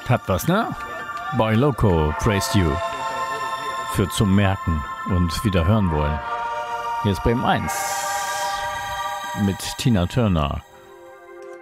Hat was, ne? Boy Loco praised you. Für zum Merken und wieder hören wollen. Hier ist Bremen 1 mit Tina Turner.